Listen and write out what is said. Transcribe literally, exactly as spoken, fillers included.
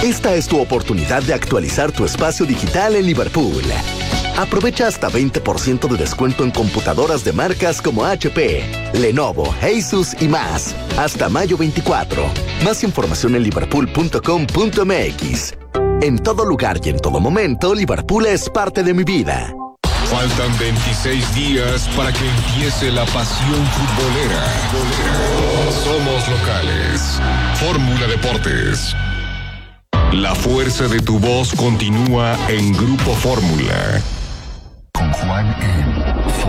Esta es tu oportunidad de actualizar tu espacio digital en Liverpool. Aprovecha hasta veinte por ciento de descuento en computadoras de marcas como H P, Lenovo, Asus y más. Hasta mayo veinticuatro. Más información en liverpool punto com punto m x. En todo lugar y en todo momento, Liverpool es parte de mi vida. Faltan veintiséis días para que empiece la pasión futbolera. Somos locales. Fórmula Deportes. La fuerza de tu voz continúa en Grupo Fórmula. Con Juan M.